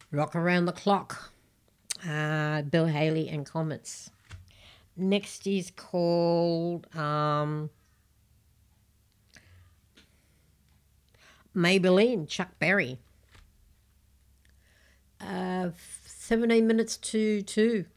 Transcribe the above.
Rock Around the Clock, Bill Haley and Comets. Next is called Maybelline, Chuck Berry. 17 minutes to 2.